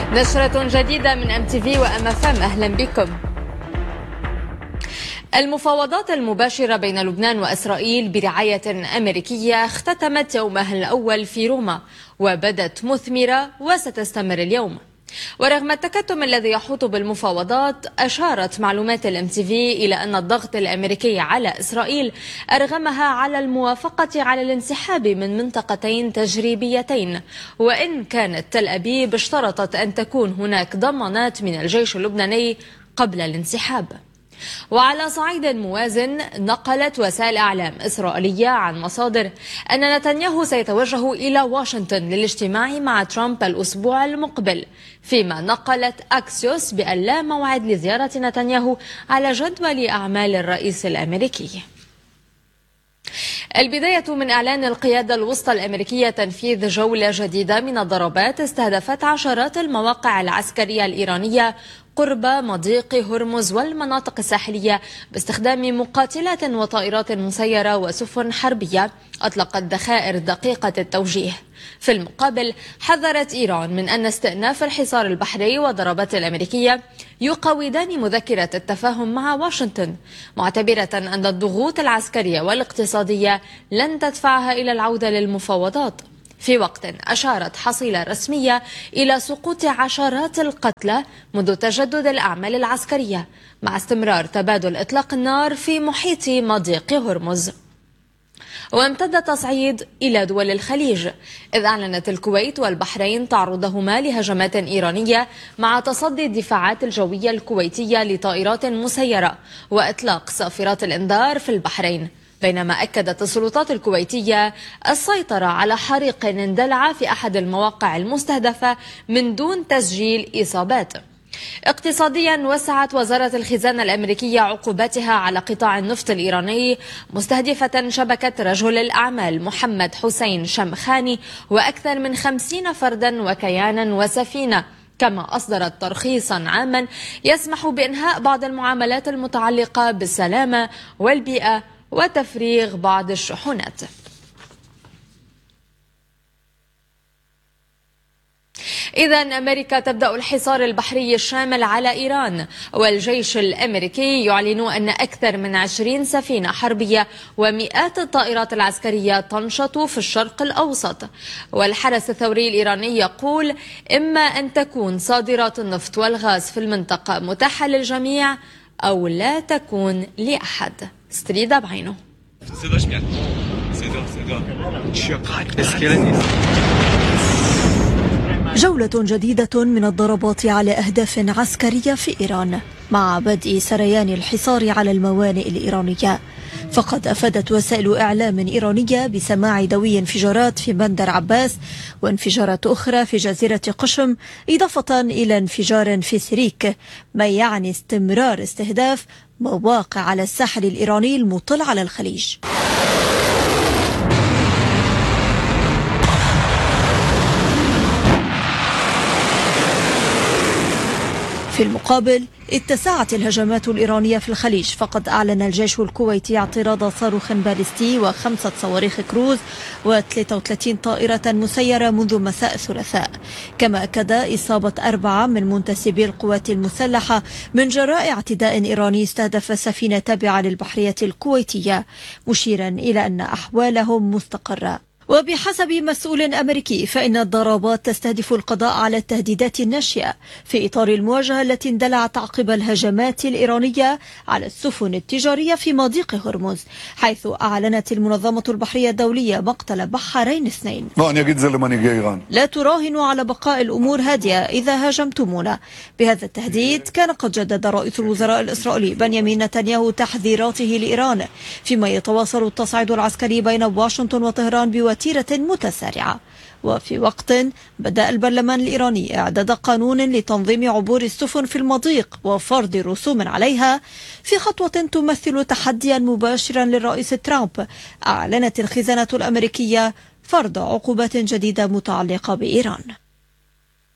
نشرة جديدة من MTV وMFM، أهلا بكم. المفاوضات المباشرة بين لبنان وإسرائيل برعاية أمريكية اختتمت يومها الأول في روما وبدت مثمرة وستستمر اليوم. ورغم التكتم الذي يحوط بالمفاوضات، أشارت معلومات MTV إلى أن الضغط الأمريكي على إسرائيل أرغمها على الموافقة على الانسحاب من منطقتين تجريبيتين، وإن كانت تل أبيب اشترطت أن تكون هناك ضمانات من الجيش اللبناني قبل الانسحاب. وعلى صعيد موازن، نقلت وسائل إعلام إسرائيلية عن مصادر أن نتنياهو سيتوجه إلى واشنطن للاجتماع مع ترامب الأسبوع المقبل، فيما نقلت أكسيوس بأن لا موعد لزيارة نتنياهو على جدول أعمال الرئيس الأمريكي. البداية من إعلان القيادة الوسطى الأمريكية تنفيذ جولة جديدة من الضربات استهدفت عشرات المواقع العسكرية الإيرانية قرب مضيق هرمز والمناطق الساحلية باستخدام مقاتلات وطائرات مسيرة وسفن حربية أطلقت ذخائر دقيقة التوجيه. في المقابل، حذرت إيران من أن استئناف الحصار البحري والضربات الأمريكية يقوضان مذكرة التفاهم مع واشنطن، معتبرة أن الضغوط العسكرية والاقتصادية لن تدفعها إلى العودة للمفاوضات، في وقت أشارت حصيلة رسمية إلى سقوط عشرات القتلى منذ تجدد الأعمال العسكرية مع استمرار تبادل إطلاق النار في محيط مضيق هرمز. وامتد التصعيد إلى دول الخليج، إذ أعلنت الكويت والبحرين تعرضهما لهجمات إيرانية مع تصدي الدفاعات الجوية الكويتية لطائرات مسيرة وإطلاق صافرات الإنذار في البحرين، بينما أكدت السلطات الكويتية السيطرة على حريق اندلع في أحد المواقع المستهدفة من دون تسجيل إصابات. اقتصاديا، وسعت وزارة الخزانة الأمريكية عقوباتها على قطاع النفط الإيراني مستهدفة شبكة رجل الأعمال محمد حسين شمخاني وأكثر من 50 فردا وكيانا وسفينة، كما أصدرت ترخيصا عاما يسمح بإنهاء بعض المعاملات المتعلقة بالسلامة والبيئة وتفريغ بعض الشحنات. إذن أمريكا تبدأ الحصار البحري الشامل على إيران، والجيش الأمريكي يعلن أن أكثر من 20 سفينة حربية ومئات الطائرات العسكرية تنشط في الشرق الأوسط. والحرس الثوري الإيراني يقول إما أن تكون صادرات النفط والغاز في المنطقة متاحة للجميع أو لا تكون لأحد. ستريدا بعينه. جولة جديدة من الضربات على أهداف عسكرية في إيران مع بدء سريان الحصار على الموانئ الإيرانية. فقد أفادت وسائل إعلام إيرانية بسماع دوي انفجارات في بندر عباس وانفجارات أخرى في جزيرة قشم، إضافة إلى انفجار في سريك، ما يعني استمرار استهداف مواقع على الساحل الإيراني المطل على الخليج. في المقابل، اتسعت الهجمات الإيرانية في الخليج، فقد أعلن الجيش الكويتي اعتراض صاروخ باليستي و5 صواريخ كروز و33 طائرة مسيرة منذ مساء الثلاثاء، كما أكد إصابة 4 من منتسبي القوات المسلحة من جراء اعتداء إيراني استهدف سفينة تابعة للبحرية الكويتية، مشيرا إلى أن أحوالهم مستقرة. وبحسب مسؤول أمريكي، فإن الضربات تستهدف القضاء على التهديدات الناشئة في إطار المواجهة التي اندلعت عقب الهجمات الإيرانية على السفن التجارية في مضيق هرمز، حيث أعلنت المنظمة البحرية الدولية مقتل بحرين 2. لا تراهنوا على بقاء الأمور هادئة إذا هاجمتمونا. بهذا التهديد كان قد جدد رئيس الوزراء الإسرائيلي بنيامين نتنياهو تحذيراته لإيران، فيما يتواصل التصعيد العسكري بين واشنطن وطهران بوتيرة متسارعة. وفي وقت بدأ البرلمان الإيراني إعداد قانون لتنظيم عبور السفن في المضيق وفرض رسوم عليها، في خطوة تمثل تحديا مباشرا للرئيس ترامب، أعلنت الخزانة الأمريكية فرض عقوبات جديدة متعلقة بإيران.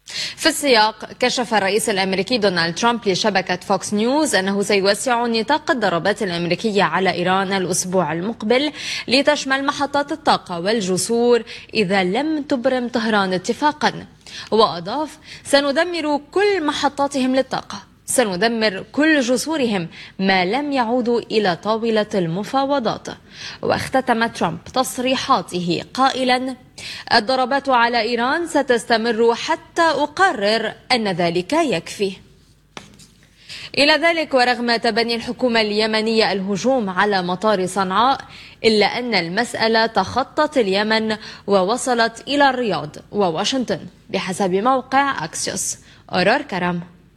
في السياق، كشف الرئيس الأمريكي دونالد ترامب لشبكة فوكس نيوز أنه سيوسع نطاق الضربات الأمريكية على إيران الأسبوع المقبل لتشمل محطات الطاقة والجسور إذا لم تبرم طهران اتفاقا. وأضاف: سندمر كل محطاتهم للطاقة، سندمر كل جسورهم ما لم يعودوا إلى طاولة المفاوضات. واختتم ترامب تصريحاته قائلا: الضربات على إيران ستستمر حتى أقرر أن ذلك يكفي. إلى ذلك، ورغم تبني الحكومة اليمنية الهجوم على مطار صنعاء، إلا أن المسألة تخطت اليمن ووصلت إلى الرياض وواشنطن بحسب موقع أكسيوس. أرار كرم.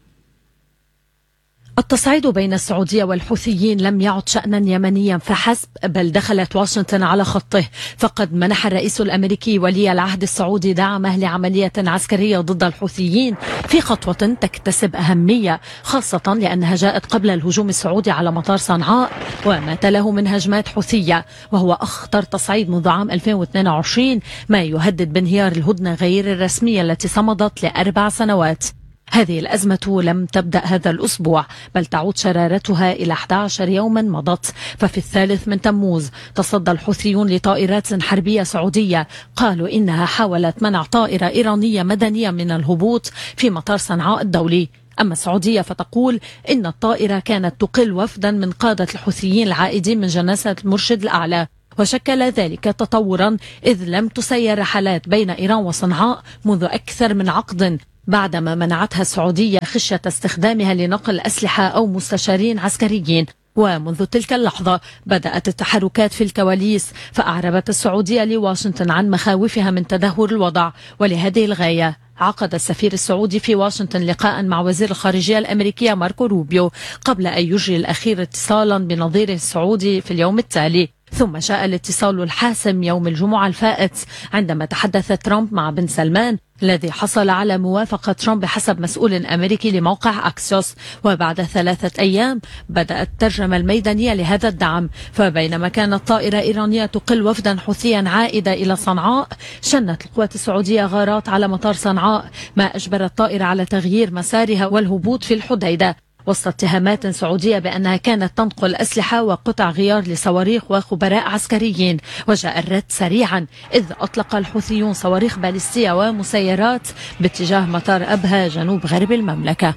التصعيد بين السعودية والحوثيين لم يعد شأنا يمنيا فحسب، بل دخلت واشنطن على خطه. فقد منح الرئيس الأمريكي ولي العهد السعودي دعمه لعملية عسكرية ضد الحوثيين في خطوة تكتسب أهمية، خاصة لأنها جاءت قبل الهجوم السعودي على مطار صنعاء وما تله من هجمات حوثية، وهو أخطر تصعيد منذ عام 2022، ما يهدد بانهيار الهدنة غير الرسمية التي صمدت ل4 سنوات. هذه الأزمة لم تبدأ هذا الأسبوع، بل تعود شرارتها إلى 11 يوما مضت. ففي 3 من تموز تصدى الحوثيون لطائرات حربية سعودية، قالوا إنها حاولت منع طائرة إيرانية مدنية من الهبوط في مطار صنعاء الدولي. أما السعودية فتقول إن الطائرة كانت تقل وفدا من قادة الحوثيين العائدين من جنازة المرشد الأعلى، وشكل ذلك تطورا إذ لم تسير رحلات بين إيران وصنعاء منذ أكثر من عقد، بعدما منعتها السعودية خشية استخدامها لنقل أسلحة أو مستشارين عسكريين. ومنذ تلك اللحظة بدأت التحركات في الكواليس، فأعربت السعودية لواشنطن عن مخاوفها من تدهور الوضع، ولهذه الغاية عقد السفير السعودي في واشنطن لقاء مع وزير الخارجية الأمريكية ماركو روبيو قبل أن يجري الأخير اتصالا بنظيره السعودي في اليوم التالي. ثم جاء الاتصال الحاسم يوم الجمعة الفائت عندما تحدث ترامب مع بن سلمان الذي حصل على موافقة ترامب بحسب مسؤول أمريكي لموقع أكسيوس. وبعد 3 أيام بدأت الترجمة الميدانية لهذا الدعم، فبينما كانت طائرة إيرانية تقل وفدا حوثيا عائدة إلى صنعاء، شنت القوات السعودية غارات على مطار صنعاء، ما أجبر الطائرة على تغيير مسارها والهبوط في الحديدة، وسط اتهامات سعودية بأنها كانت تنقل أسلحة وقطع غيار لصواريخ وخبراء عسكريين. وجاء الرد سريعا إذ أطلق الحوثيون صواريخ باليستية ومسيرات باتجاه مطار أبها جنوب غرب المملكة.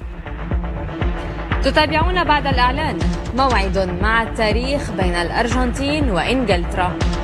تتابعون بعد الإعلان موعد مع التاريخ بين الأرجنتين وإنجلترا.